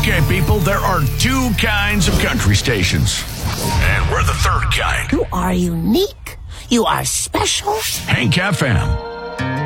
Okay, people, there are two kinds of country stations. And we're the third kind. You are unique. You are special. Hank FM.